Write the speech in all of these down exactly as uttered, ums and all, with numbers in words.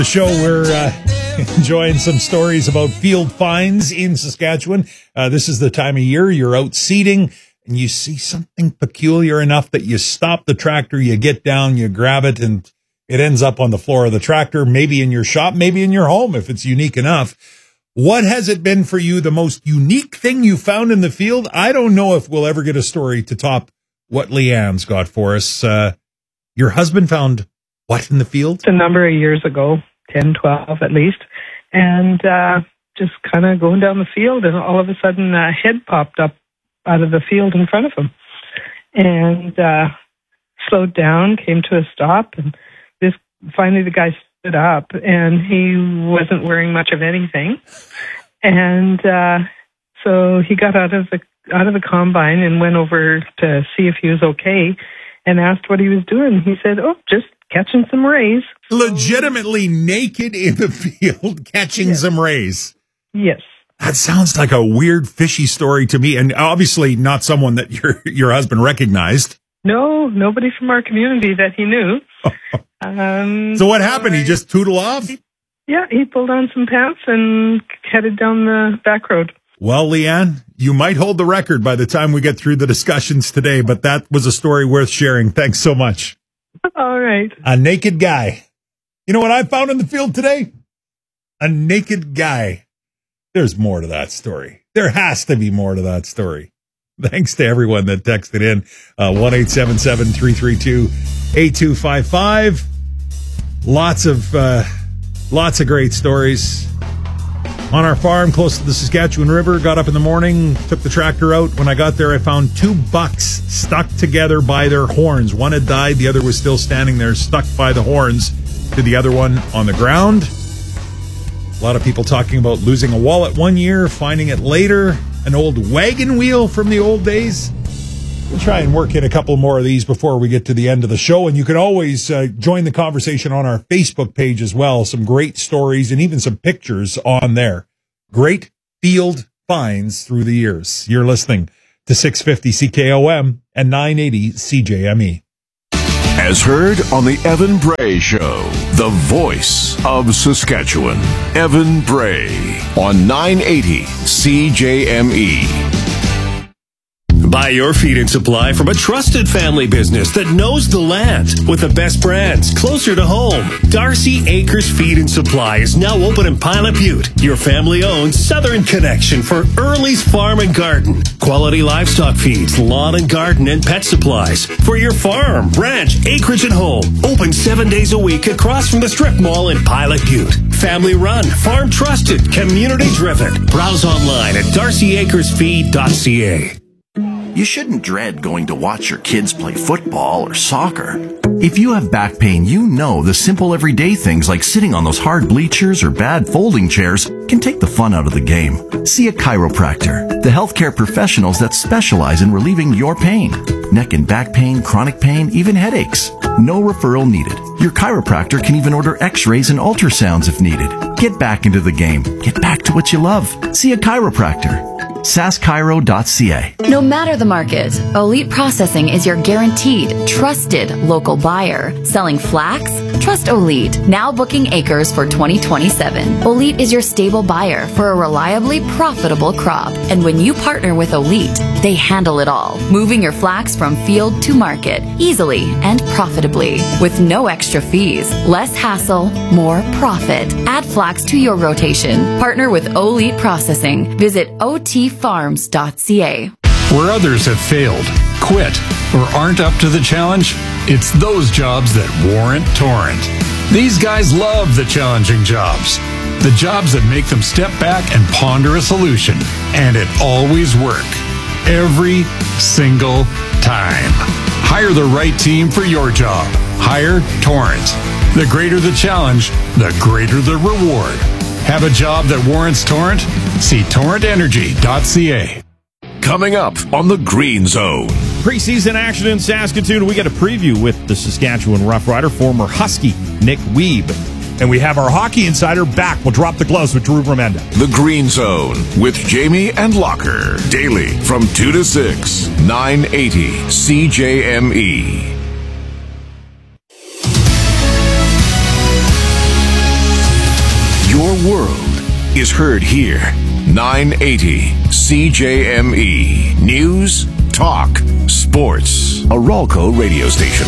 The show, we're uh, enjoying some stories about field finds in Saskatchewan. Uh, this is the time of year you're out seeding and you see something peculiar enough that you stop the tractor, you get down, you grab it, and it ends up on the floor of the tractor, maybe in your shop, maybe in your home if it's unique enough. What has it been for you, the most unique thing you found in the field? I don't know if we'll ever get a story to top what Leanne's got for us. Uh, your husband found what in the field? A number of years ago. ten, twelve at least, and uh, just kind of going down the field, and all of a sudden a head popped up out of the field in front of him, and uh, slowed down, came to a stop, and this finally the guy stood up, and he wasn't wearing much of anything, and uh, so he got out of the out of the combine and went over to see if he was okay, and asked what he was doing. He said, "Oh, just catching some rays." Legitimately naked in the field, catching yes. some rays. Yes. That sounds like a weird, fishy story to me, and obviously not someone that your your husband recognized. No, nobody from our community that he knew. um, so what happened? He just tootled off? He, yeah, he pulled on some pants and headed down the back road. Well, Leanne, you might hold the record by the time we get through the discussions today, but that was a story worth sharing. Thanks so much. All right. A naked guy. You know what I found in the field today? A naked guy. There's more to that story. There has to be more to that story. Thanks to everyone that texted in. Uh, one eight seven seven, three three two, eight two five five. Lots of, uh, lots of great stories. On our farm close to the Saskatchewan River, got up in the morning, took the tractor out. When I got there, I found two bucks stuck together by their horns. One had died, the other was still standing there, stuck by the horns to the other one on the ground. A lot of people talking about losing a wallet one year, finding it later, an old wagon wheel from the old days. We'll try and work in a couple more of these before we get to the end of the show. And you can always uh, join the conversation on our Facebook page as well. Some great stories and even some pictures on there. Great field finds through the years. You're listening to six fifty C K O M and nine eighty C J M E. As heard on the Evan Bray Show, the voice of Saskatchewan. Evan Bray on nine eighty C J M E. Buy your feed and supply from a trusted family business that knows the land with the best brands closer to home. Darcy Acres Feed and Supply is now open in Pilot Butte, your family-owned southern connection for Early's Farm and Garden. Quality livestock feeds, lawn and garden, and pet supplies for your farm, ranch, acreage, and home. Open seven days a week across from the Strip Mall in Pilot Butte. Family run, farm trusted, community driven. Browse online at darcy acres feed dot c a. You shouldn't dread going to watch your kids play football or soccer. If you have back pain, you know the simple everyday things like sitting on those hard bleachers or bad folding chairs can take the fun out of the game. See a chiropractor, the healthcare professionals that specialize in relieving your pain. Neck and back pain, chronic pain, even headaches. No referral needed. Your chiropractor can even order x-rays and ultrasounds if needed. Get back into the game. Get back to what you love. See a chiropractor. sask chiro dot c a. No matter the market, Elite Processing is your guaranteed, trusted local buyer. Selling flax? Trust Elite. Now booking acres for twenty twenty-seven. Elite is your stable buyer for a reliably profitable crop. And when you partner with Elite, they handle it all, moving your flax from field to market easily and profitably with no extra fees, less hassle, more profit. Add flax to your rotation. Partner with Elite Processing. Visit o t farms dot c a. Where others have failed, quit, or aren't up to the challenge, it's those jobs that warrant Torrent. These guys love the challenging jobs. The jobs that make them step back and ponder a solution. And it always works. Every single time. Hire the right team for your job. Hire Torrent. The greater the challenge, the greater the reward. Have a job that warrants Torrent? See torrent energy dot c a. Coming up on the Green Zone. Preseason action in Saskatoon. We get a preview with the Saskatchewan Roughrider, former Husky Nick Wiebe. And we have our hockey insider back. We'll drop the gloves with Drew Remenda. The Green Zone with Jamie and Locker. Daily from two to six. nine eighty C J M E. Your world is heard here. nine eighty C J M E. News, talk, sports. A Ralco radio station.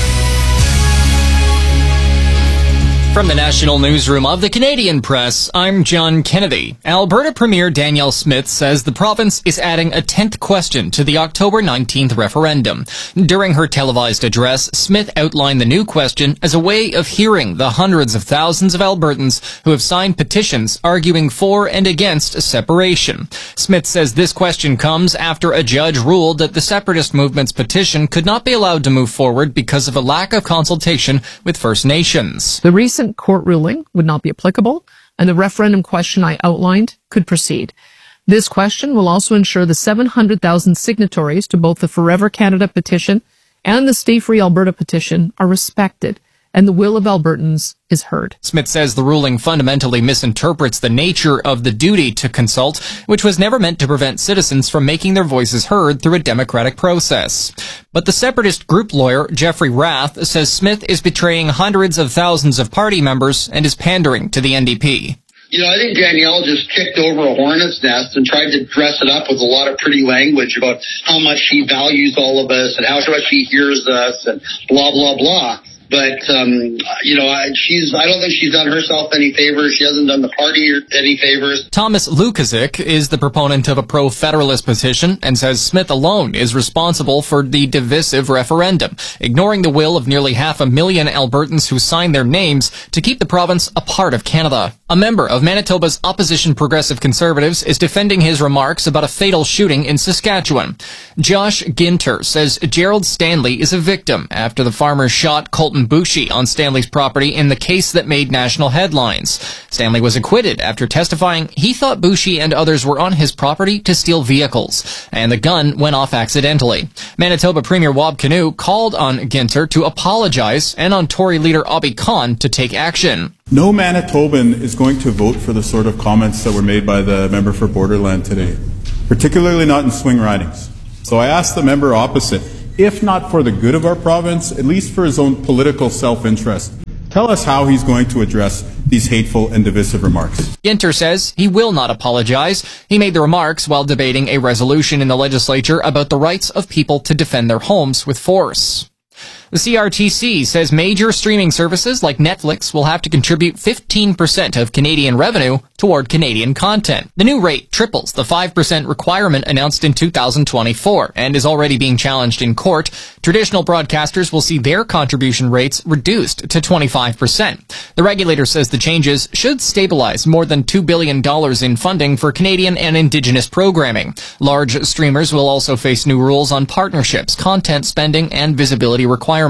From the National Newsroom of the Canadian Press, I'm John Kennedy. Alberta Premier Danielle Smith says the province is adding a tenth question to the October nineteenth referendum. During her televised address, Smith outlined the new question as a way of hearing the hundreds of thousands of Albertans who have signed petitions arguing for and against separation. Smith says this question comes after a judge ruled that the separatist movement's petition could not be allowed to move forward because of a lack of consultation with First Nations. The recent court ruling would not be applicable, and the referendum question I outlined could proceed. This question will also ensure the seven hundred thousand signatories to both the Forever Canada petition and the Stay Free Alberta petition are respected, and the will of Albertans is heard. Smith says the ruling fundamentally misinterprets the nature of the duty to consult, which was never meant to prevent citizens from making their voices heard through a democratic process. But the separatist group lawyer, Jeffrey Rath, says Smith is betraying hundreds of thousands of party members and is pandering to the N D P. You know, I think Danielle just kicked over a hornet's nest and tried to dress it up with a lot of pretty language about how much she values all of us and how much she hears us and blah, blah, blah. But, um, you know, I, she's, I don't think she's done herself any favors. She hasn't done the party any favors. Thomas Lukasik is the proponent of a pro-federalist petition and says Smith alone is responsible for the divisive referendum, ignoring the will of nearly half a million Albertans who signed their names to keep the province a part of Canada. A member of Manitoba's opposition Progressive Conservatives is defending his remarks about a fatal shooting in Saskatchewan. Josh Ginter says Gerald Stanley is a victim after the farmer shot Colton Boushey on Stanley's property in the case that made national headlines. Stanley was acquitted after testifying he thought Boushey and others were on his property to steal vehicles, and the gun went off accidentally. Manitoba Premier Wab Kinew called on Ginter to apologize and on Tory leader Abi Khan to take action. No Manitoban is going to vote for the sort of comments that were made by the member for Borderland today, particularly not in swing ridings. So I asked the member opposite, if not for the good of our province, at least for his own political self-interest, tell us how he's going to address these hateful and divisive remarks. Ginter says he will not apologize. He made the remarks while debating a resolution in the legislature about the rights of people to defend their homes with force. The C R T C says major streaming services like Netflix will have to contribute fifteen percent of Canadian revenue toward Canadian content. The new rate triples the five percent requirement announced in two thousand twenty-four and is already being challenged in court. Traditional broadcasters will see their contribution rates reduced to twenty-five percent. The regulator says the changes should stabilize more than two billion dollars in funding for Canadian and Indigenous programming. Large streamers will also face new rules on partnerships, content spending, and visibility requirements.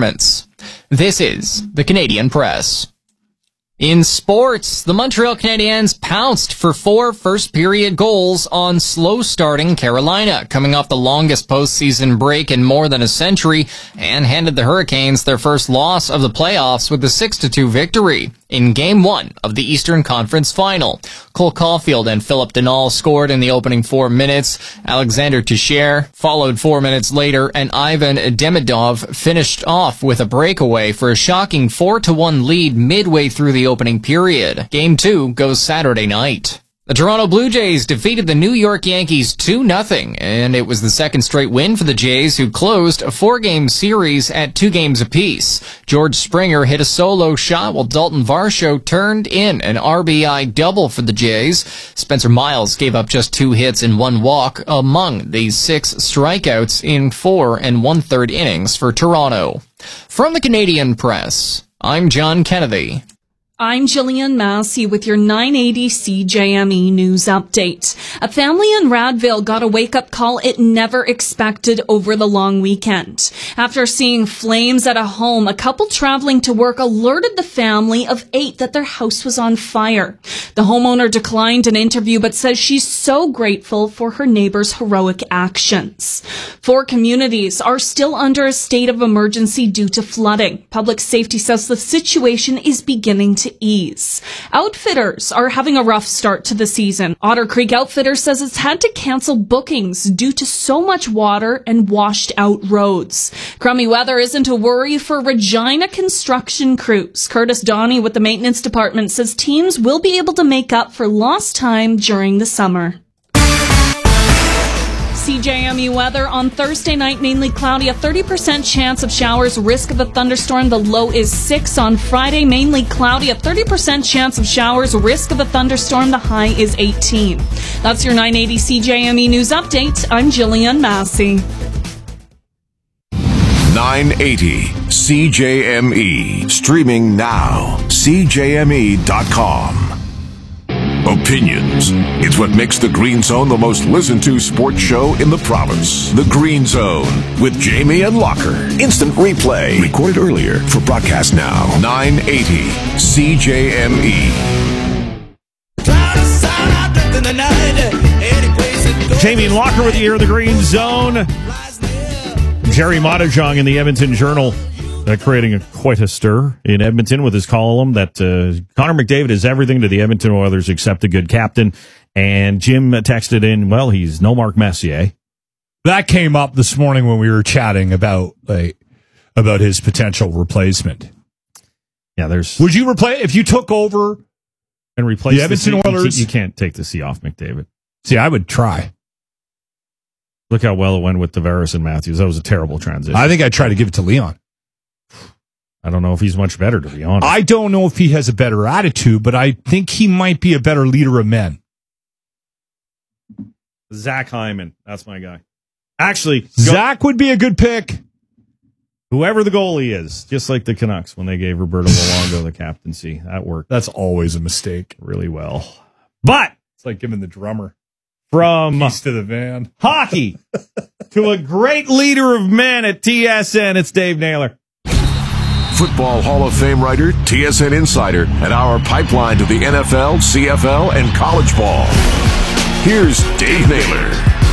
This is the Canadian Press. In sports, the Montreal Canadiens pounced for four first-period goals on slow-starting Carolina, coming off the longest postseason break in more than a century, and handed the Hurricanes their first loss of the playoffs with a six to two victory in Game one of the Eastern Conference Final. Cole Caulfield and Philip Denal scored in the opening four minutes. Alexander Teixeira followed four minutes later, and Ivan Demidov finished off with a breakaway for a shocking four to one lead midway through the opening period. Game two goes Saturday night. The Toronto Blue Jays defeated the New York Yankees two nothing, and it was the second straight win for the Jays, who closed a four-game series at two games apiece. George Springer hit a solo shot while Dalton Varsho turned in an R B I double for the Jays. Spencer Miles gave up just two hits and one walk among these six strikeouts in four and one-third innings for Toronto. From the Canadian Press, I'm John Kennedy. I'm Jillian Massey with your nine eighty C J M E News Update. A family in Radville got a wake-up call it never expected over the long weekend. After seeing flames at a home, a couple traveling to work alerted the family of eight that their house was on fire. The homeowner declined an interview but says she's so grateful for her neighbors' heroic actions. Four communities are still under a state of emergency due to flooding. Public safety says the situation is beginning to to ease. Outfitters are having a rough start to the season. Otter Creek Outfitters says it's had to cancel bookings due to so much water and washed out roads. Crummy weather isn't a worry for Regina construction crews. Curtis Donnie with the maintenance department says teams will be able to make up for lost time during the summer. C J M E weather on Thursday night, mainly cloudy, a thirty percent chance of showers, risk of a thunderstorm. The low is six. On Friday, mainly cloudy, a thirty percent chance of showers, risk of a thunderstorm. The high is eighteen. That's your nine eighty C J M E News Update. I'm Jillian Massey. nine eighty C J M E. Streaming now. C J M E dot com. Opinions. It's what makes the Green Zone the most listened to sports show in the province. The Green Zone with Jamie and Locker. Instant replay. Recorded earlier for broadcast now. nine eighty C J M E. Jamie and Locker with you here in the Green Zone. Jerry Madajong in the Edmonton Journal uh, creating a, quite a stir in Edmonton with his column that uh, Connor McDavid is everything to the Edmonton Oilers except a good captain. And Jim texted in, well, he's no Mark Messier. That came up this morning when we were chatting about like about his potential replacement. Yeah, there's. Would you replace if you took over and replace the Edmonton the C, Oilers? You can't take the C off McDavid. See, I would try. Look how well it went with Tavares and Matthews. That was a terrible transition. I think I'd try to give it to Leon. I don't know if he's much better, to be honest. I don't know if he has a better attitude, but I think he might be a better leader of men. Zach Hyman. That's my guy. Actually, Zach would be a good pick. Whoever the goalie is, just like the Canucks when they gave Roberto Luongo the captaincy. That worked. That's always a mistake. Really well. But it's like giving the drummer from keys to the van. Hockey to a great leader of men at T S N, it's Dave Naylor. Football Hall of Fame writer, T S N insider, and our pipeline to the N F L, C F L, and college ball. Here's Dave Naylor.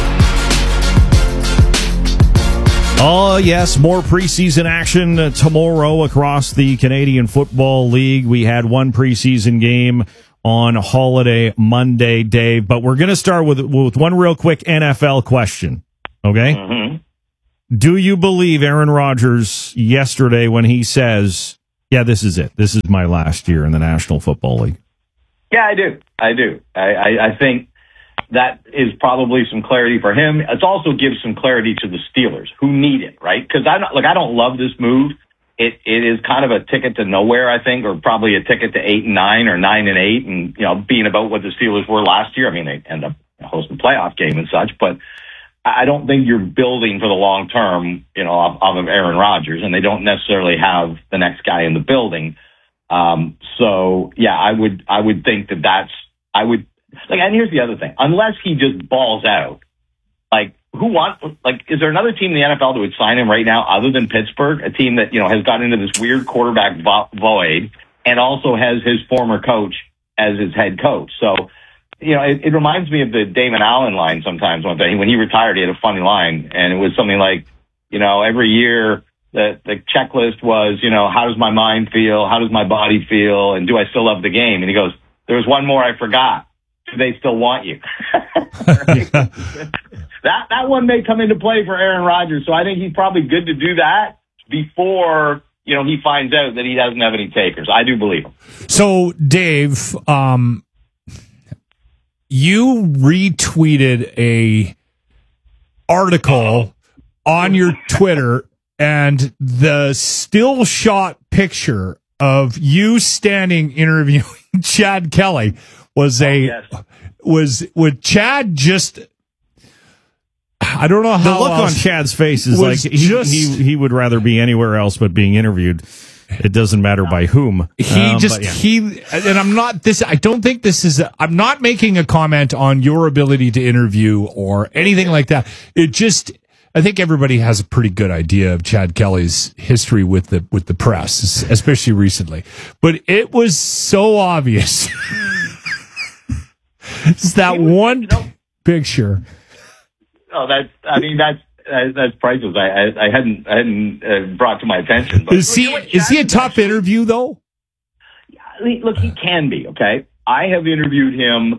Oh, yes, more preseason action uh, tomorrow across the Canadian Football League. We had one preseason game on holiday Monday, Dave, but we're going to start with with one real quick N F L question, okay? Mm-hmm. Do you believe Aaron Rodgers yesterday when he says, yeah, this is it. This is my last year in the National Football League? Yeah, I do. I do. I, I, I think that is probably some clarity for him. It also gives some clarity to the Steelers who need it, right? Because I don't, like, I don't love this move. It it is kind of a ticket to nowhere, I think, or probably a ticket to eight and nine or nine and eight, and you know, being about what the Steelers were last year. I mean, they end up hosting a playoff game and such, but I don't think you're building for the long term, you know, of, of Aaron Rodgers, and they don't necessarily have the next guy in the building. Um, so yeah, I would I would think that that's I would like. And here's the other thing: unless he just balls out, like. Who wants, like, is there another team in the N F L that would sign him right now other than Pittsburgh? A team that, you know, has gotten into this weird quarterback vo- void and also has his former coach as his head coach. So, you know, it, it reminds me of the Damon Allen line sometimes. When he retired, he had a funny line, and it was something like, you know, every year the, the checklist was, you know, how does my mind feel? How does my body feel? And do I still love the game? And he goes, there was one more I forgot. Do they still want you? That that one may come into play for Aaron Rodgers, so I think he's probably good to do that before, you know, he finds out that he doesn't have any takers. I do believe him. So, Dave, um, you retweeted a article on your Twitter, and the still shot picture of you standing interviewing Chad Kelly was a oh, yes. was with Chad just. I don't know how the look on Chad's face is like he, just, he he would rather be anywhere else but being interviewed. It doesn't matter by whom. He um, just yeah. he and I'm not this. I don't think this is. A, I'm not making a comment on your ability to interview or anything like that. It just. I think everybody has a pretty good idea of Chad Kelly's history with the with the press, especially recently. But it was so obvious. It's that one you know, picture. Oh, that's. I mean, that's uh, that's priceless. I, I I hadn't I hadn't uh, brought to my attention. But is he is he a tough actually, interview though? look, he can be, okay? I have interviewed him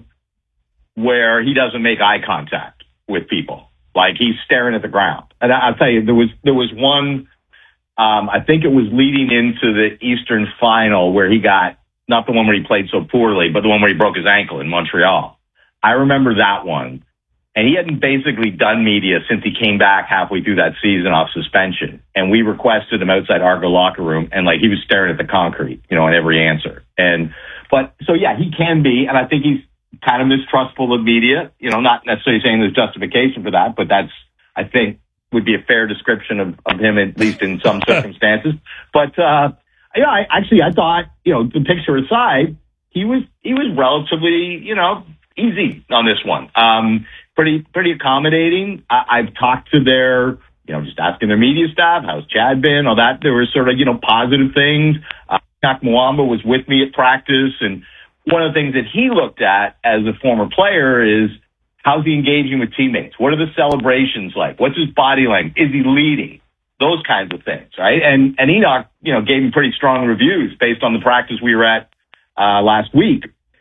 where he doesn't make eye contact with people. Like, he's staring at the ground. And I, I'll tell you, there was there was one, um, I think it was leading into the Eastern Final where he got, not the one where he played so poorly, but the one where he broke his ankle in Montreal. I remember that one. And he hadn't basically done media since he came back halfway through that season off suspension. And we requested him outside Argo locker room, and like he was staring at the concrete, you know, in every answer. And, but, so yeah, he can be, and I think he's kind of mistrustful of media, you know, not necessarily saying there's justification for that, but that's, I think, would be a fair description of, of him, at least in some circumstances. But, uh, yeah, I actually, I thought, you know, the picture aside, he was, he was relatively, you know, easy on this one. Um, pretty, pretty accommodating. I, I've talked to their, you know, just asking their media staff, how's Chad been, all that. There were sort of, you know, positive things. Uh, Nak Mwamba was with me at practice, and one of the things that he looked at as a former player is how's he engaging with teammates? What are the celebrations like? What's his body language? Is he leading? Those kinds of things, right? And and Enoch, you know, gave him pretty strong reviews based on the practice we were at uh, last week.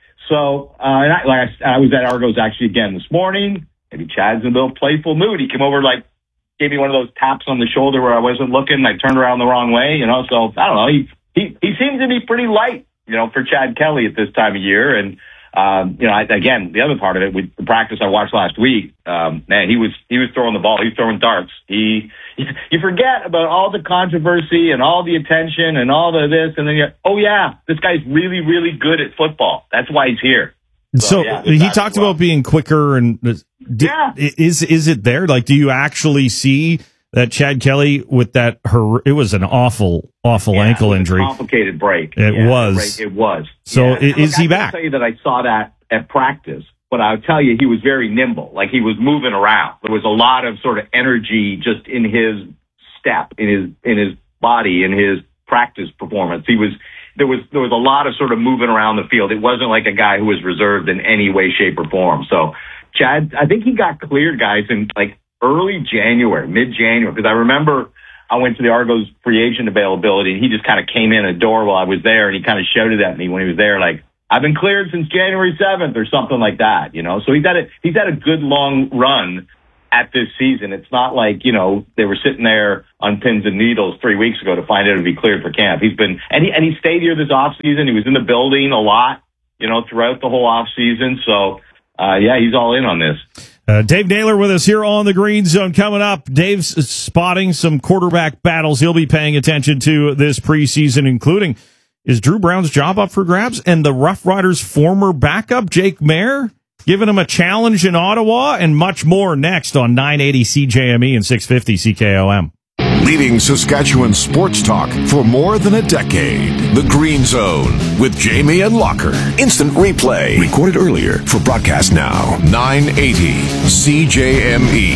So, uh, and I, like I, I was at Argos actually again this morning. Maybe Chad's in a little playful mood. He came over, like, gave me one of those taps on the shoulder where I wasn't looking. I turned around the wrong way, you know. So I don't know. He he he seems to be pretty light, you know, for Chad Kelly at this time of year. And um, you know, I, again, the other part of it with the practice I watched last week, um, man, he was he was throwing the ball. He was throwing darts. He you forget about all the controversy and all the attention and all the this, and then you're, oh yeah, this guy's really, really good at football. That's why he's here. So, so yeah, he talked well. about being quicker, and d- yeah. is is it there? Like, do you actually see that Chad Kelly with that? Her, it was an awful, awful yeah, ankle it was injury. A complicated break. It yeah, was. Break. It was. So yeah. is, is look, he I back? I tell you that I saw that at practice. But I'll tell you, he was very nimble. Like, he was moving around. There was a lot of sort of energy just in his step, in his in his body, in his practice performance. He was there was there was a lot of sort of moving around the field. It wasn't like a guy who was reserved in any way, shape, or form. So Chad, I think he got cleared, guys, in like early January, mid January, because I remember I went to the Argos free agent availability, and he just kind of came in a door while I was there, and he kind of shouted at me when he was there, like, I've been cleared since January seventh or something like that, you know? So he's had a, he's had a good long run at this season. It's not like, you know, they were sitting there on pins and needles three weeks ago to find out to be cleared for camp. He's been, and he, and he stayed here this off season. He was in the building a lot, you know, throughout the whole off season. So, uh, yeah, he's all in on this. Uh, Dave Naylor with us here on the Green Zone. Coming up, Dave's spotting some quarterback battles he'll be paying attention to this preseason, including, is Drew Brown's job up for grabs? And the Rough Riders' former backup, Jake Maier, giving him a challenge in Ottawa, and much more next on nine eighty C J M E and six fifty C K O M. Leading Saskatchewan sports talk for more than a decade. The Green Zone with Jamie and Locker. Instant replay. Recorded earlier for broadcast now. nine eighty C J M E.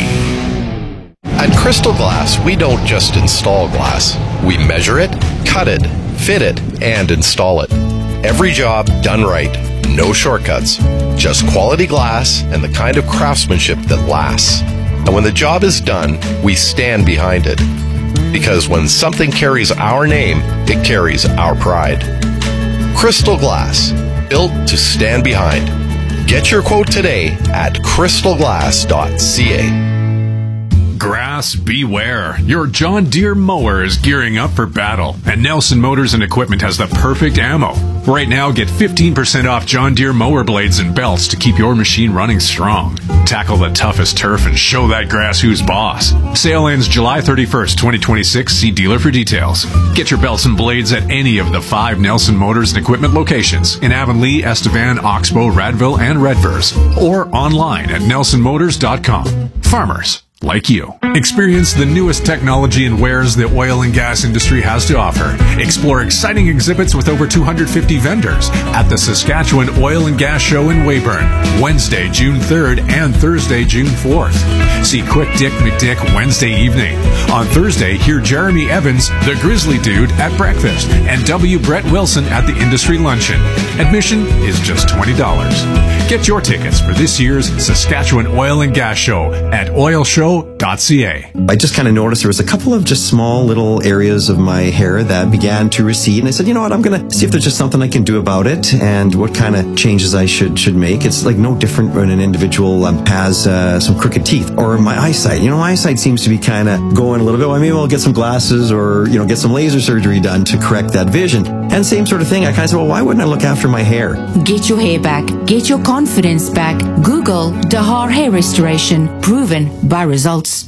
At Crystal Glass, we don't just install glass. We measure it, cut it, fit it, and install it. Every job done right. No shortcuts. Just quality glass and the kind of craftsmanship that lasts. And when the job is done, we stand behind it. Because when something carries our name, it carries our pride. Crystal Glass. Built to stand behind. Get your quote today at crystal glass dot c a. Grass beware. Your John Deere mower is gearing up for battle, and Nelson Motors and Equipment has the perfect ammo. Right now, get fifteen percent off John Deere mower blades and belts to keep your machine running strong. Tackle the toughest turf and show that grass who's boss. Sale ends July thirty-first, twenty twenty-six. See dealer for details. Get your belts and blades at any of the five Nelson Motors and Equipment locations in Avonlea, Estevan, Oxbow, Radville, and Redvers, or online at nelson motors dot com. Farmers like you. Experience the newest technology and wares the oil and gas industry has to offer. Explore exciting exhibits with over two hundred fifty vendors at the Saskatchewan Oil and Gas Show in Weyburn, Wednesday, June third and Thursday, June fourth. See Quick Dick McDick Wednesday evening. On Thursday, hear Jeremy Evans, the Grizzly Dude, at breakfast, and W. Brett Wilson at the Industry Luncheon. Admission is just twenty dollars. Get your tickets for this year's Saskatchewan Oil and Gas Show at oil show pro dot c a. I just kind of noticed there was a couple of just small little areas of my hair that began to recede, and I said, you know what, I'm going to see if there's just something I can do about it and what kind of changes I should should make. It's like no different when an individual um, has uh, some crooked teeth or my eyesight. You know, my eyesight seems to be kind of going a little bit. I mean, I'll get some glasses or, you know, get some laser surgery done to correct that vision. And same sort of thing. I kind of said, well, why wouldn't I look after my hair? Get your hair back. Get your confidence back. Google Dahar Hair Restoration. Proven by results.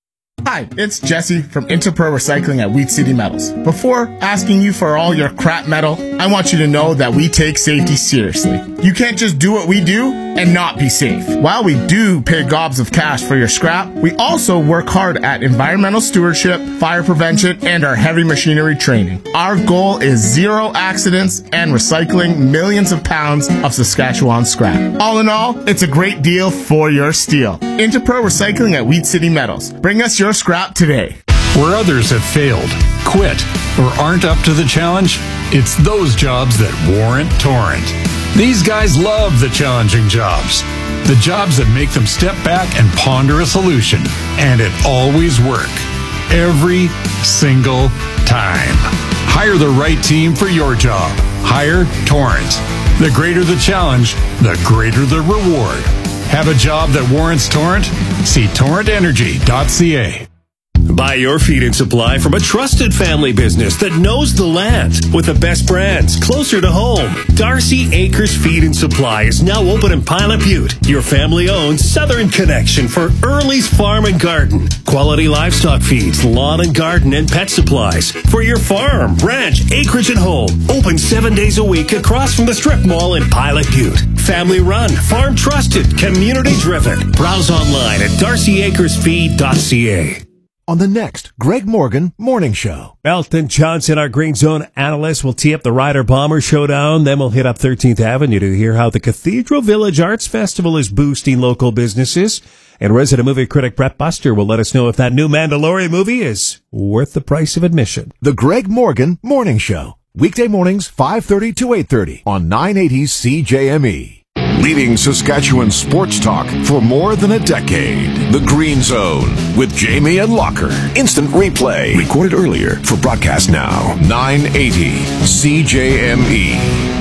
Hi, it's Jesse from Interpro Recycling at Wheat City Metals. Before asking you for all your crap metal, I want you to know that we take safety seriously. You can't just do what we do and not be safe. While we do pay gobs of cash for your scrap, we also work hard at environmental stewardship, fire prevention, and our heavy machinery training. Our goal is zero accidents and recycling millions of pounds of Saskatchewan scrap. All in all, it's a great deal for your steel. Interpro Recycling at Wheat City Metals. Bring us your scrap today. Where others have failed, quit, or aren't up to the challenge, it's those jobs that warrant Torrent. These guys love the challenging jobs. The jobs that make them step back and ponder a solution. And it always works. Every single time. Hire the right team for your job. Hire Torrent. The greater the challenge, the greater the reward. Have a job that warrants Torrent? See torrent energy dot c a. Buy your feed and supply from a trusted family business that knows the land with the best brands closer to home. Darcy Acres Feed and Supply is now open in Pilot Butte, your family-owned southern connection for Early's Farm and Garden. Quality livestock feeds, lawn and garden, and pet supplies for your farm, ranch, acreage, and home. Open seven days a week across from the Strip Mall in Pilot Butte. Family run, farm trusted, community driven. Browse online at darcy acres feed dot c a. On the next Greg Morgan Morning Show. Elton Johnson, our Green Zone analyst, will tee up the Rider Bomber Showdown. Then we'll hit up thirteenth Avenue to hear how the Cathedral Village Arts Festival is boosting local businesses. And resident movie critic Brett Buster will let us know if that new Mandalorian movie is worth the price of admission. The Greg Morgan Morning Show. Weekday mornings, five thirty to eight thirty on nine eighty C J M E. Leading Saskatchewan sports talk for more than a decade. The Green Zone with Jamie and Locker. Instant replay. Recorded earlier for broadcast now. nine eighty C J M E.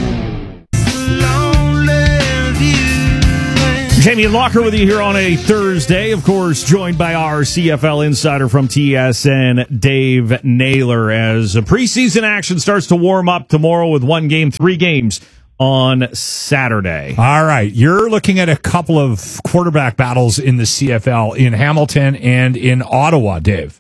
Jamie and Locker with you here on a Thursday. Of course, joined by our C F L insider from T S N, Dave Naylor, as preseason action starts to warm up tomorrow with one game, three games on Saturday. All right. You're looking at a couple of quarterback battles in the C F L in Hamilton and in Ottawa, Dave.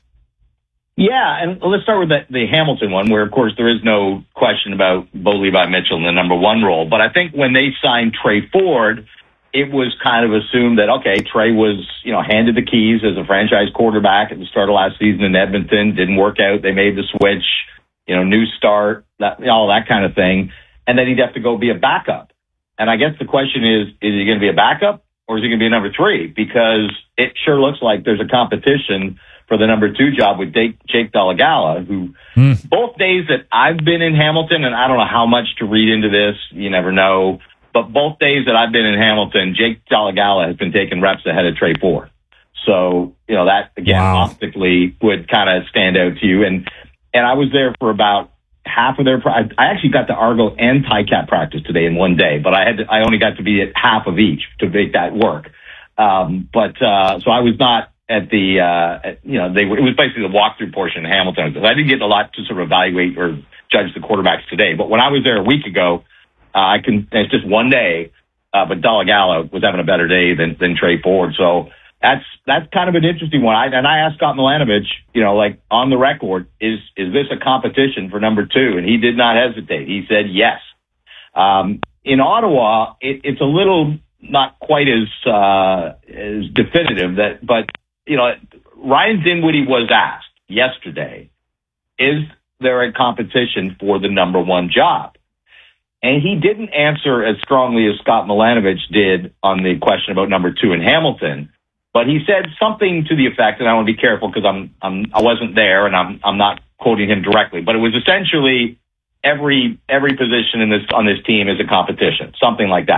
Yeah, and let's start with the, the Hamilton one, where, of course, there is no question about Bo Levi Mitchell in the number one role. But I think when they signed Trey Ford, it was kind of assumed that, okay, Trey was, you know, handed the keys as a franchise quarterback at the start of last season in Edmonton. Didn't work out. They made the switch, you know, new start, that, all that kind of thing. And then he'd have to go be a backup. And I guess the question is, is he going to be a backup or is he going to be a number three? Because it sure looks like there's a competition for the number two job with Jake Dolegala, who mm. both days that I've been in Hamilton, and I don't know how much to read into this, you never know, but both days that I've been in Hamilton, Jake Dolegala has been taking reps ahead of Trey Ford. So, you know, that, again, wow. optically would kind of stand out to you. And, and I was there for about half of their, I actually got to Argo and Ticat practice today in one day, but I had to, I only got to be at half of each to make that work. Um, but, uh, so I was not at the, uh, at, you know, they were, it was basically the walkthrough portion in Hamilton. I didn't get a lot to sort of evaluate or judge the quarterbacks today, but when I was there a week ago, uh, I can, it's just one day, uh, but Dolegala was having a better day than, than Trey Ford. So, That's that's kind of an interesting one. I, and I asked Scott Milanovich, you know, like on the record, is is this a competition for number two? And he did not hesitate. He said yes. Um, in Ottawa, it, it's a little not quite as uh, as definitive. That, but you know, Ryan Dinwiddie was asked yesterday, is there a competition for the number one job? And he didn't answer as strongly as Scott Milanovich did on the question about number two in Hamilton. But he said something to the effect, and I want to be careful because I'm, I'm, I wasn't there and I'm, I'm not quoting him directly, but it was essentially every, every position in this, on this team is a competition, something like that,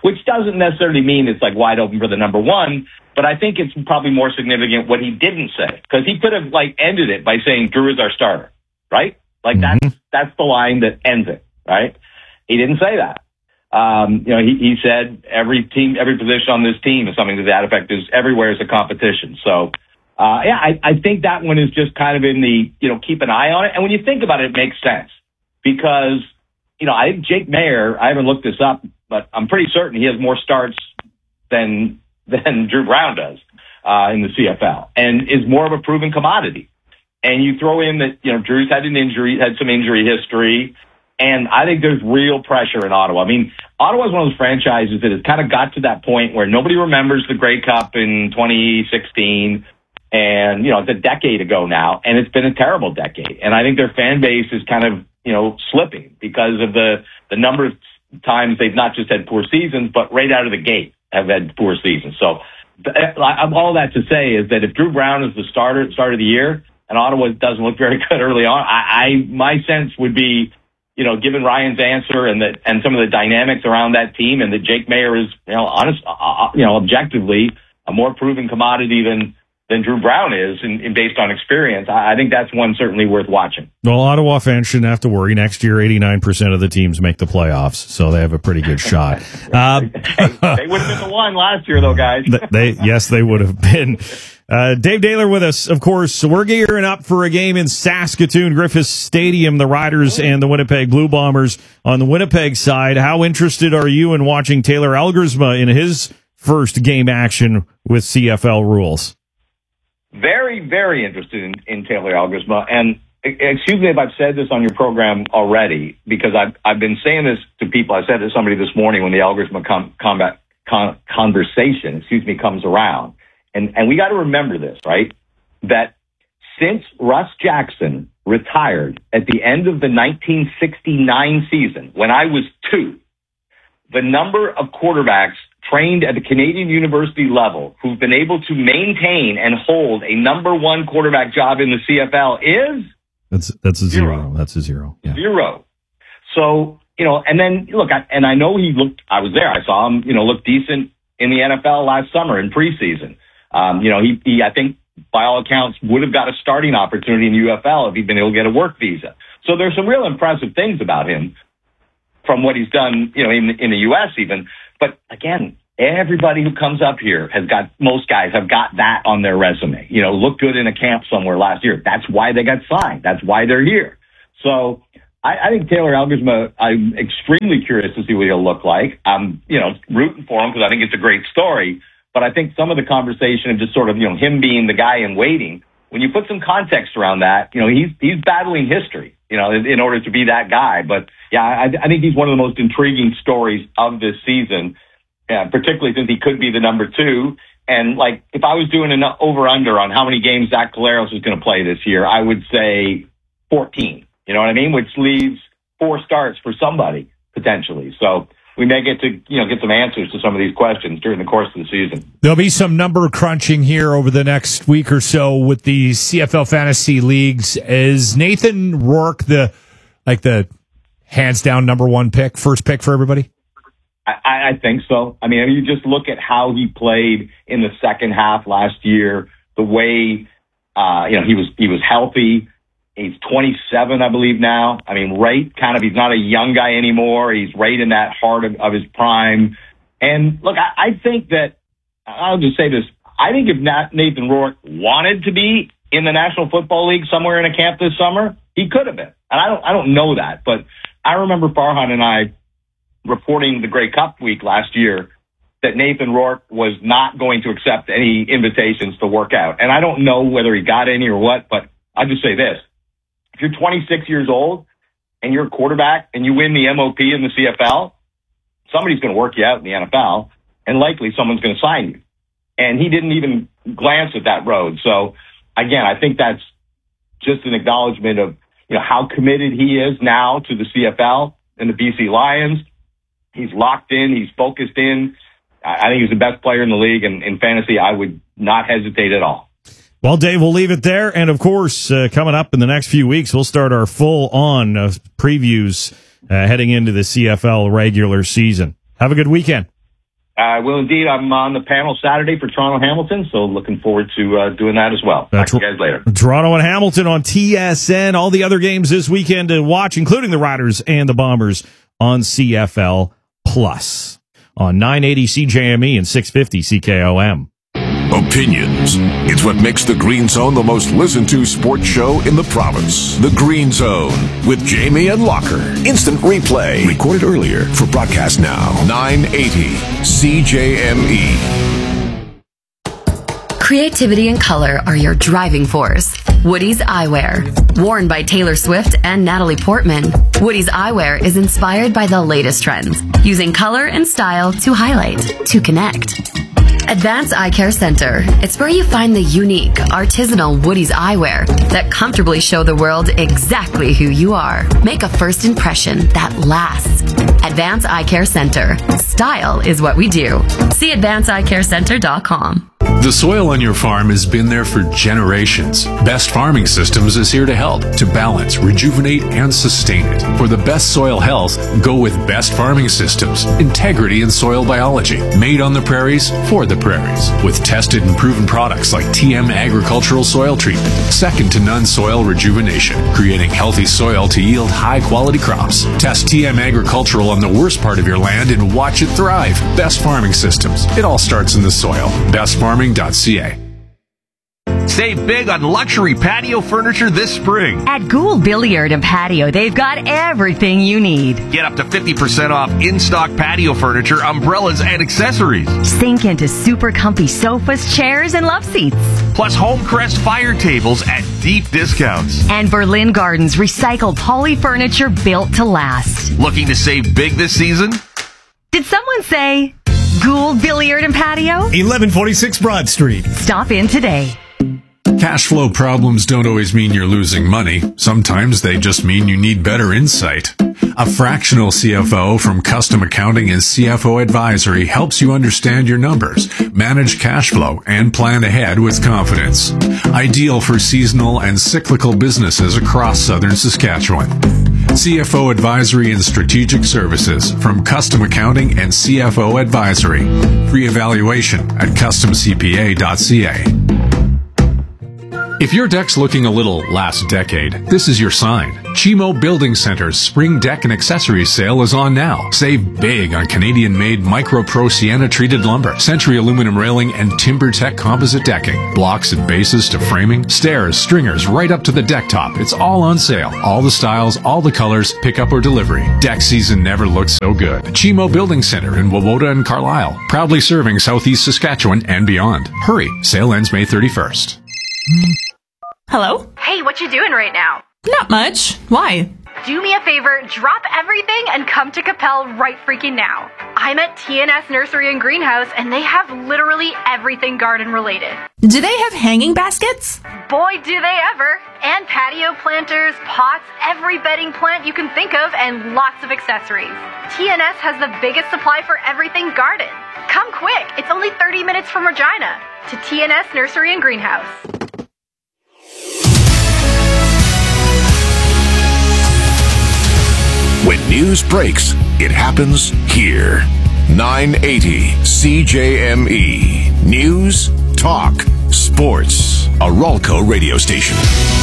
which doesn't necessarily mean it's like wide open for the number one, but I think it's probably more significant what he didn't say, because he could have like ended it by saying Drew is our starter, right? Like mm-hmm. that's that's the line that ends it, right? He didn't say that. Um, you know, he, he said every team, every position on this team is something to that effect. Is everywhere is a competition. So, uh, yeah, I, I think that one is just kind of in the, you know, keep an eye on it. And when you think about it, it makes sense because, you know, I think Jake Mayer, I haven't looked this up, but I'm pretty certain he has more starts than, than Drew Brown does, uh, in the C F L and is more of a proven commodity. And you throw in that, you know, Drew's had an injury, had some injury history. And I think there's real pressure in Ottawa. I mean, Ottawa is one of those franchises that has kind of got to that point where nobody remembers the Grey Cup in twenty sixteen. And, you know, it's a decade ago now, and it's been a terrible decade. And I think their fan base is kind of, you know, slipping because of the, the number of times they've not just had poor seasons, but right out of the gate have had poor seasons. So all that to say is that if Drew Brown is the starter at the start of the year and Ottawa doesn't look very good early on, I, I my sense would be, you know, given Ryan's answer and that, and some of the dynamics around that team, and that Jake Mayer is, you know, honest, uh, you know, objectively a more proven commodity than, than Drew Brown is, and, and based on experience, I, I think that's one certainly worth watching. Well, Ottawa fans shouldn't have to worry. Next year, eighty-nine percent of the teams make the playoffs, so they have a pretty good shot. Uh, they would have been the one last year, though, guys. they, yes, they would have been. Uh, Dave Daler with us, of course. So we're gearing up for a game in Saskatoon, Griffith Stadium, the Riders and the Winnipeg Blue Bombers. On the Winnipeg side, how interested are you in watching Taylor Algersma in his first game action with C F L rules? Very, very interested in, in Taylor Algersma. And excuse me if I've said this on your program already, because I've, I've been saying this to people. I said to somebody this morning when the Algersma com, combat, con, conversation, excuse me, comes around. And, and we got to remember this, right? That since Russ Jackson retired at the end of the nineteen sixty-nine season, when I was two, the number of quarterbacks trained at the Canadian University level who've been able to maintain and hold a number one quarterback job in the C F L is that's that's a zero. zero. That's a zero. Yeah. Zero. So, you know, and then look, I, and I know he looked. I was there. I saw him, you know, look decent in the N F L last summer in preseason. Um, you know, he, he, I think by all accounts would have got a starting opportunity in the U F L if he'd been able to get a work visa. So there's some real impressive things about him from what he's done, you know, in, in the U S even. But again, everybody who comes up here has got, most guys have got that on their resume. You know, look good in a camp somewhere last year. That's why they got signed. That's why they're here. So I, I think Taylor Algersma, I'm extremely curious to see what he'll look like. I'm, you know, rooting for him because I think it's a great story. But I think some of the conversation of just sort of, you know, him being the guy in waiting, when you put some context around that, you know, he's, he's battling history, you know, in, in order to be that guy. But yeah, I, I think he's one of the most intriguing stories of this season, uh, particularly since he could be the number two. And like, if I was doing an over under on how many games Zach Collaros is going to play this year, I would say fourteen, you know what I mean? Which leaves four starts for somebody potentially. So, we may get to, you know, get some answers to some of these questions during the course of the season. There'll be some number crunching here over the next week or so with the C F L fantasy leagues. Is Nathan Rourke the, like the hands down number one pick, first pick for everybody? I, I think so. I mean, you just look at how he played in the second half last year, the way, uh, you know, he was, he was healthy. He's twenty-seven, I believe now. I mean, right, kind of, he's not a young guy anymore. He's right in that heart of, of his prime. And look, I, I think that, I'll just say this. I think if Nathan Rourke wanted to be in the National Football League somewhere in a camp this summer, he could have been. And I don't, I don't know that, but I remember Farhan and I reporting the Grey Cup week last year that Nathan Rourke was not going to accept any invitations to work out. And I don't know whether he got any or what, but I'll just say this. If you're twenty-six years old and you're a quarterback and you win the M O P in the C F L, somebody's going to work you out in the N F L, and likely someone's going to sign you. And he didn't even glance at that road. So, again, I think that's just an acknowledgement of, you know, how committed he is now to the C F L and the B C Lions. He's locked in. He's focused in. I think he's the best player in the league, and in fantasy, I would not hesitate at all. Well, Dave, we'll leave it there. And, of course, uh, coming up in the next few weeks, we'll start our full-on uh, previews uh, heading into the C F L regular season. Have a good weekend. I will indeed. I'm on the panel Saturday for Toronto Hamilton, so looking forward to uh, doing that as well. That's Talk to you guys later. Toronto and Hamilton on T S N. All the other games this weekend to watch, including the Riders and the Bombers on C F L Plus on nine eighty C J M E and six fifty C K O M. Opinions. It's what makes the Green Zone the most listened to sports show in the province. The Green Zone with Jamie and Locker. Instant replay. Recorded earlier for broadcast now. nine eighty C J M E. Creativity and color are your driving force. Woody's Eyewear. Worn by Taylor Swift and Natalie Portman, Woody's Eyewear is inspired by the latest trends, using color and style to highlight, to connect. Advanced Eye Care Center. It's where you find the unique, artisanal Woody's eyewear that comfortably show the world exactly who you are. Make a first impression that lasts. Advanced Eye Care Center. Style is what we do. See advanced eye care center dot com. The soil on your farm has been there for generations. Best Farming Systems is here to help, to balance, rejuvenate, and sustain it. For the best soil health, go with Best Farming Systems. Integrity in soil biology. Made on the prairies, for the prairies. With tested and proven products like T M Agricultural Soil Treatment. Second to none soil rejuvenation. Creating healthy soil to yield high-quality crops. Test T M Agricultural on the worst part of your land and watch it thrive. Best Farming Systems. It all starts in the soil. Best Farming dot C A. Save big on luxury patio furniture this spring. At Gould Billiard and Patio, they've got everything you need. Get up to fifty percent off in-stock patio furniture, umbrellas, and accessories. Sink into super comfy sofas, chairs, and love seats. Plus Homecrest fire tables at deep discounts. And Berlin Gardens recycled poly furniture built to last. Looking to save big this season? Did someone say Gould Billiard and Patio? eleven forty-six Broad Street. Stop in today. Cash flow problems don't always mean you're losing money. Sometimes they just mean you need better insight. A fractional C F O from Custom Accounting and C F O Advisory helps you understand your numbers, manage cash flow, and plan ahead with confidence. Ideal for seasonal and cyclical businesses across southern Saskatchewan. C F O Advisory and Strategic Services from Custom Accounting and C F O Advisory. Free evaluation at custom c p a dot c a. If your deck's looking a little last decade, this is your sign. Chimo Building Center's Spring Deck and Accessories sale is on now. Save big on Canadian-made Micro Pro Sienna-treated lumber, Century aluminum railing, and TimberTech composite decking. Blocks and bases to framing, stairs, stringers, right up to the deck top. It's all on sale. All the styles, all the colors, pickup or delivery. Deck season never looked so good. Chimo Building Center in Wawota and Carlisle. Proudly serving Southeast Saskatchewan and beyond. Hurry, sale ends May thirty-first. Hello? Hey, what you doing right now? Not much. Why? Do me a favor, drop everything and come to Capel right freaking now. I'm at T N S Nursery and Greenhouse, and they have literally everything garden related. Do they have hanging baskets? Boy, do they ever. And patio planters, pots, every bedding plant you can think of, and lots of accessories. T N S has the biggest supply for everything garden. Come quick, it's only thirty minutes from Regina. To T N S Nursery and Greenhouse. When news breaks, it happens here. nine eighty C J M E. News, talk, sports. A Ralco radio station.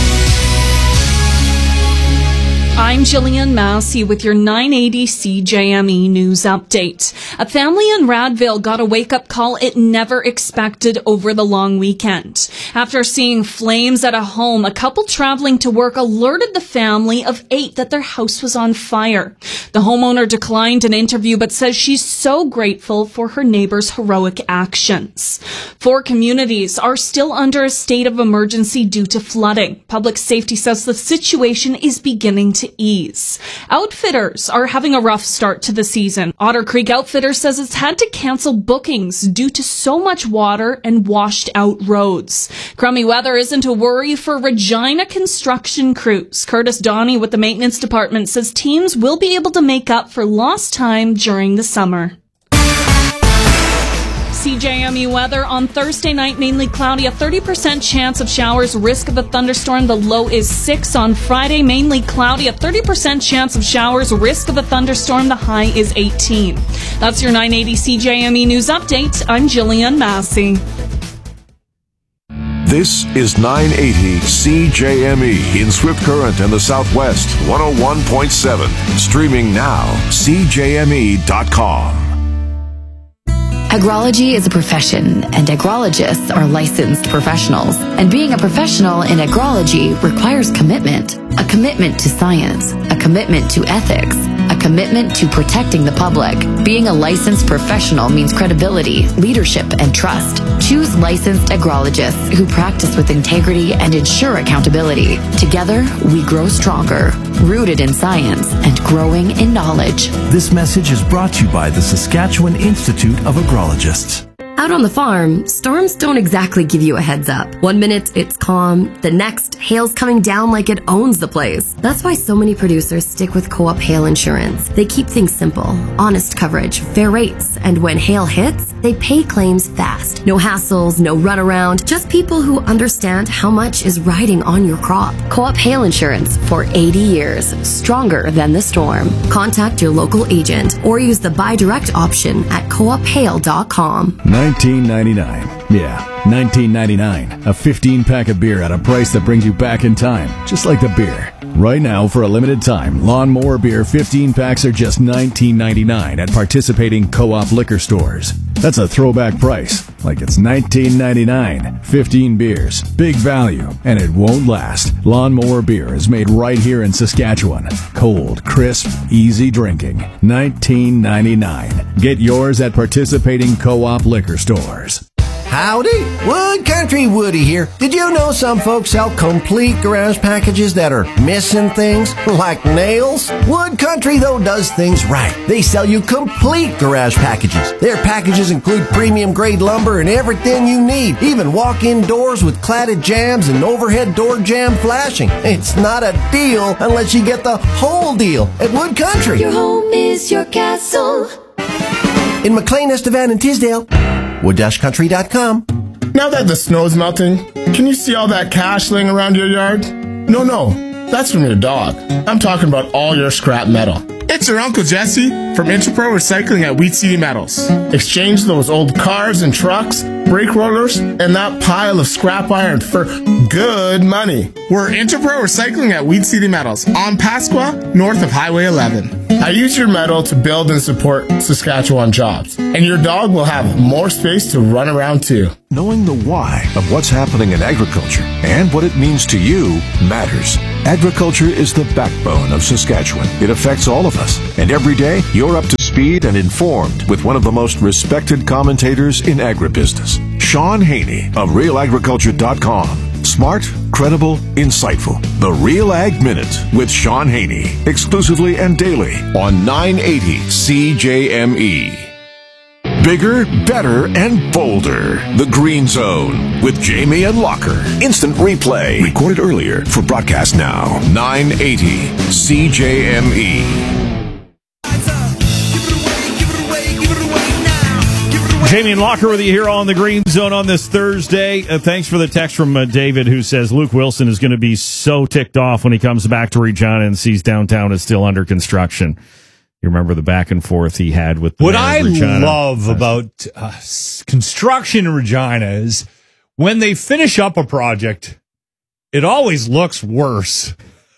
I'm Jillian Massey with your nine eighty C J M E news update. A family in Radville got a wake-up call it never expected over the long weekend. After seeing flames at a home, a couple traveling to work alerted the family of eight that their house was on fire. The homeowner declined an interview but says she's so grateful for her neighbors' heroic actions. Four communities are still under a state of emergency due to flooding. Public safety says the situation is beginning to ease. Outfitters are having a rough start to the season. Otter Creek Outfitters says it's had to cancel bookings due to so much water and washed out roads. Crummy weather isn't a worry for Regina construction crews. Curtis Donnie with the maintenance department says teams will be able to make up for lost time during the summer. C J M E weather. On Thursday night, mainly cloudy, a thirty percent chance of showers, risk of a thunderstorm. The low is six. On Friday, mainly cloudy, a thirty percent chance of showers, risk of a thunderstorm. The high is eighteen. That's your nine eighty C J M E News Update. I'm Jillian Massey. This is nine eighty C J M E in Swift Current and the Southwest, one oh one point seven. Streaming now, C J M E dot com. Agrology is a profession, and agrologists are licensed professionals. And being a professional in agrology requires commitment. A commitment to science, a commitment to ethics, a commitment to protecting the public. Being a licensed professional means credibility, leadership, and trust. Choose licensed agrologists who practice with integrity and ensure accountability. Together, we grow stronger, rooted in science and growing in knowledge. This message is brought to you by the Saskatchewan Institute of Agrologists. Out on the farm, storms don't exactly give you a heads up. One minute it's calm, the next, hail's coming down like it owns the place. That's why so many producers stick with Co-op Hail Insurance. They keep things simple, honest coverage, fair rates, and when hail hits, they pay claims fast. No hassles, no runaround, just people who understand how much is riding on your crop. Co-op Hail Insurance for eighty years, stronger than the storm. Contact your local agent or use the buy direct option at co op hail dot com. nineteen ninety-nine. Yeah, nineteen ninety-nine. A fifteen pack of beer at a price that brings you back in time, just like the beer. Right now, for a limited time, Lawnmower Beer fifteen packs are just nineteen ninety-nine at participating Co-op liquor stores. That's a throwback price, like it's nineteen ninety-nine. fifteen beers, big value, and it won't last. Lawnmower Beer is made right here in Saskatchewan. Cold, crisp, easy drinking. nineteen ninety-nine. Get yours at participating Co-op liquor stores. Howdy, Wood Country Woody here. Did you know some folks sell complete garage packages that are missing things, like nails? Wood Country, though, does things right. They sell you complete garage packages. Their packages include premium grade lumber and everything you need, even walk-in doors with cladded jambs and overhead door jamb flashing. It's not a deal unless you get the whole deal at Wood Country. Your home is your castle. In McLean, Estevan, and Tisdale, wood country dot com. Now that the snow's melting, can you see all that cash laying around your yard? No, no, that's from your dog. I'm talking about all your scrap metal. It's your Uncle Jesse from Interpro Recycling at Wheat City Metals. Exchange those old cars and trucks, brake rollers, and that pile of scrap iron for good money. We're Interpro Recycling at Wheat City Metals on Pasqua, north of Highway eleven. I use your metal to build and support Saskatchewan jobs, and your dog will have more space to run around too. Knowing the why of what's happening in agriculture and what it means to you matters. Agriculture is the backbone of Saskatchewan. It affects all of us. And every day, you're up to speed and informed with one of the most respected commentators in agribusiness, Sean Haney of real agriculture dot com. Smart, credible, insightful. The Real Ag Minute with Sean Haney. Exclusively and daily on nine eighty C J M E. Bigger, better, and bolder. The Green Zone with Jamie and Locker. Instant replay. Recorded earlier for broadcast now. nine eighty C J M E. Jamie and Locker with you here on the Green Zone on this Thursday. Uh, thanks for the text from uh, David, who says Luke Wilson is going to be so ticked off when he comes back to Regina and sees downtown is still under construction. You remember the back and forth he had with the What mayor I of Regina. love about uh, s- construction in Regina is when they finish up a project, it always looks worse.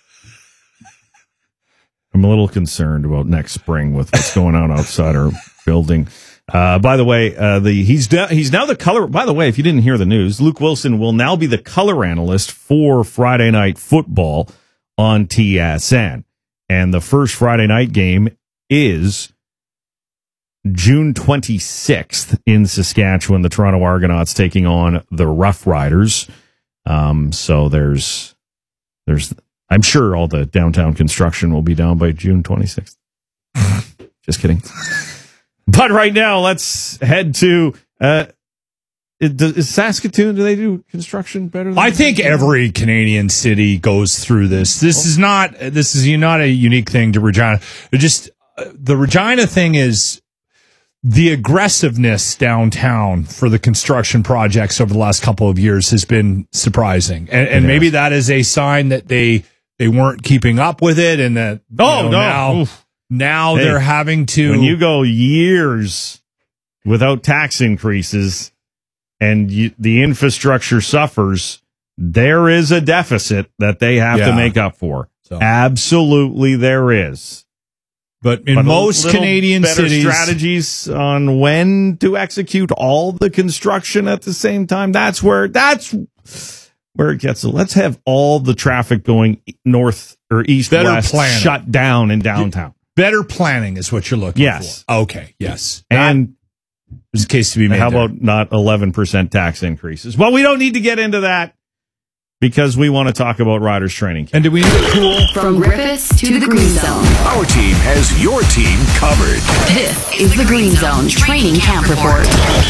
I'm a little concerned about next spring with what's going on outside our building. Uh, by the way, uh, the he's de- he's now the color. By the way, if you didn't hear the news, Luke Wilson will now be the color analyst for Friday Night Football on T S N, and the first Friday night game is June twenty-sixth in Saskatchewan. The Toronto Argonauts taking on the Rough Riders. Um, so there's there's I'm sure all the downtown construction will be down by June twenty-sixth. Just kidding. But right now, let's head to uh, is Saskatoon. Do they do construction better than I think every Canadian city goes through this. This is not this is not a unique thing to Regina. It just uh, the Regina thing is the aggressiveness downtown for the construction projects over the last couple of years has been surprising. And, and maybe that is a sign that they they weren't keeping up with it, and that Oh, you know, no. now, Oof. now Hey, they're having to. When you go years without tax increases and you, the infrastructure suffers, there is a deficit that they have to Yeah. make up for. So. Absolutely, there is. But in But a most little Canadian better cities, strategies on when to execute all the construction at the same time. That's where that's where it gets. Let's have all the traffic going north or east Better west planning. shut down in downtown. better planning is what you're looking Yes. for. Okay, yes. And there's a case to be made. how there. about not eleven percent tax increases? Well, we don't need to get into that because we want to talk about Riders training camp. And do we need a cool From Griffiths to the Green Zone. Our team has your team covered. This is the Green Zone Training Camp Report.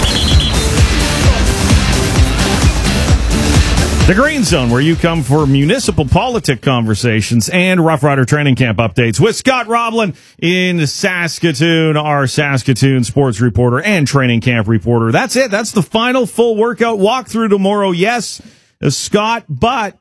The Green Zone, where you come for municipal politic conversations and Rough Rider training camp updates with Scott Roblin in Saskatoon, our Saskatoon sports reporter and training camp reporter. That's it. That's the final full workout walkthrough tomorrow. Yes, uh, Scott, but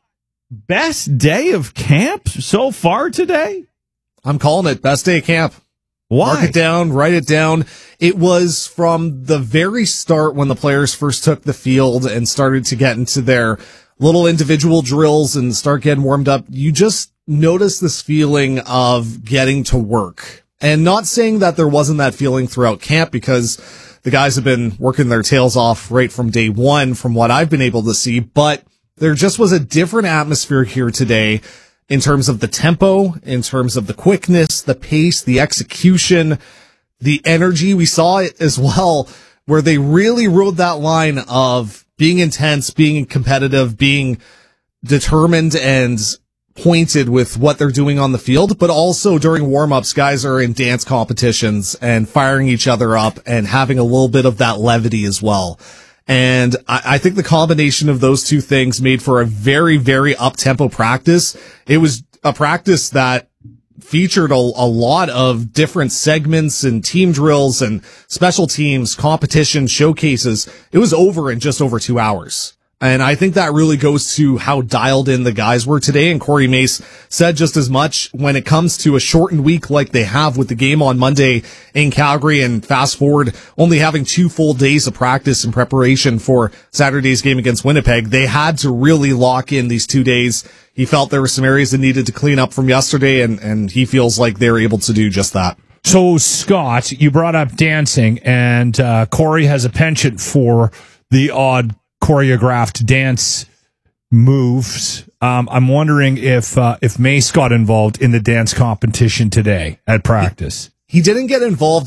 best day of camp so far today? I'm calling it best day of camp. Why? Mark it down, write it down. It was from the very start when the players first took the field and started to get into their little individual drills and start getting warmed up. You just notice this feeling of getting to work. And not saying that there wasn't that feeling throughout camp, because the guys have been working their tails off right from day one from what I've been able to see, but there just was a different atmosphere here today in terms of the tempo, in terms of the quickness, the pace, the execution, the energy. We saw it as well, where they really rode that line of being intense, being competitive, being determined and pointed with what they're doing on the field, but also during warm-ups, guys are in dance competitions and firing each other up and having a little bit of that levity as well. And I, I think the combination of those two things made for a very, very up-tempo practice. It was a practice that featured a, a lot of different segments and team drills and special teams, competition, showcases. It was over in just over two hours. And I think that really goes to how dialed in the guys were today. And Corey Mace said just as much when it comes to a shortened week like they have with the game on Monday in Calgary, and fast forward only having two full days of practice in preparation for Saturday's game against Winnipeg. They had to really lock in these two days. He felt there were some areas that needed to clean up from yesterday, and, and he feels like they were able to do just that. So, Scott, you brought up dancing, and uh, Corey has a penchant for the odd choreographed dance moves. Um, I'm wondering if uh, if Mace got involved in the dance competition today at practice. He didn't get involved